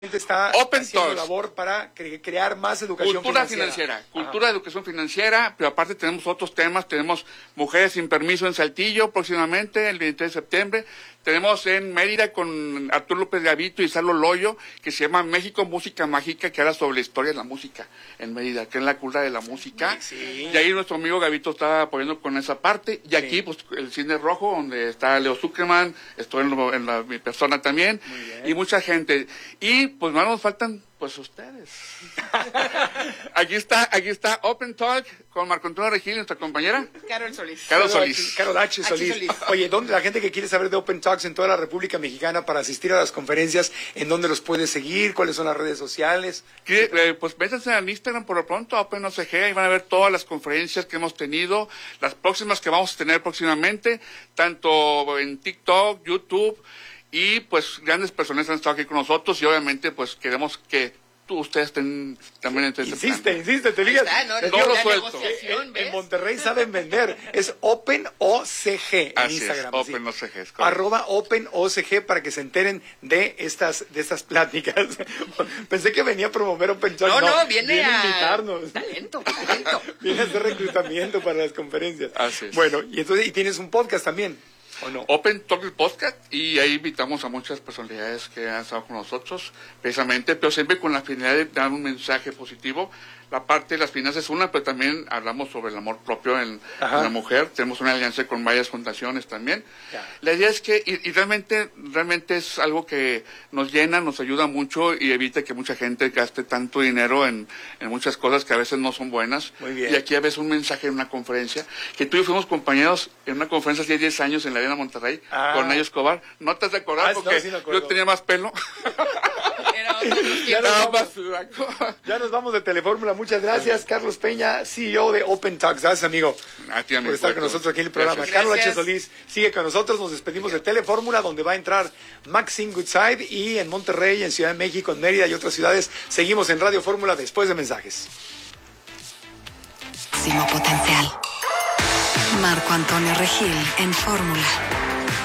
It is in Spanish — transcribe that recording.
está Open haciendo Talks. labor para crear más educación Cultura financiera. Cultura de educación financiera, pero aparte tenemos otros temas, tenemos Mujeres sin Permiso en Saltillo próximamente, el 23 de septiembre, tenemos en Mérida con Arturo López Gavito y Salo Loyo, que se llama México Música Mágica, que habla sobre la historia de la música en Mérida, que es la cultura de la música, sí. Y ahí nuestro amigo Gavito está apoyando con esa parte, y aquí pues el Cine Rojo, donde está Leo Zuckerman, estoy mi persona también, y mucha gente, y pues más nos faltan pues ustedes. Aquí está Open Talk con Marco Antonio Regil, nuestra compañera. Carol Solís. Carol H. Solís. Oye, ¿dónde la gente que quiere saber de Open Talks en toda la República Mexicana para asistir a las conferencias, en dónde los puede seguir? ¿Cuáles son las redes sociales? Pues métanse en Instagram por lo pronto, OpenOCG, y van a ver todas las conferencias que hemos tenido, las próximas que vamos a tener próximamente, tanto en TikTok, YouTube, y pues grandes personas han estado aquí con nosotros, y obviamente pues queremos que ustedes estén también en este plan. Insiste, te digas. No lo suelto. En Monterrey saben vender. Es OpenOCG en Así Instagram. Es, OpenOCG. Es @OpenOCG para que se enteren de estas pláticas. Pensé que venía a promover Open Talk. No, viene a invitarnos. Talento. Viene a hacer reclutamiento para las conferencias. Así es. Bueno, y tienes un podcast también. ¿O no? Open Talk el podcast, y ahí invitamos a muchas personalidades que han estado con nosotros, precisamente, pero siempre con la finalidad de dar un mensaje positivo. La parte de las finanzas es una, pero también hablamos sobre el amor propio en la mujer. Tenemos una alianza con varias fundaciones también. Ya. La idea es que, y realmente es algo que nos llena, nos ayuda mucho y evita que mucha gente gaste tanto dinero en muchas cosas que a veces no son buenas. Muy bien. Y aquí a veces un mensaje en una conferencia, que tú y yo fuimos compañeros en una conferencia hace 10 años en la Arena Monterrey, con Nayo Escobar. ¿No te has de acordar? Porque sí yo tenía más pelo. Ya nos vamos de Telefórmula. Muchas gracias, Carlos Peña, CEO de Open Talks. Gracias, amigo, por estar con nosotros aquí en el programa. Carlos H. Solís sigue con nosotros. Nos despedimos de Telefórmula, donde va a entrar Maxine Goodside, y en Monterrey, en Ciudad de México, en Mérida y otras ciudades. Seguimos en Radio Fórmula después de mensajes. Máximo potencial. Marco Antonio Regil en Fórmula.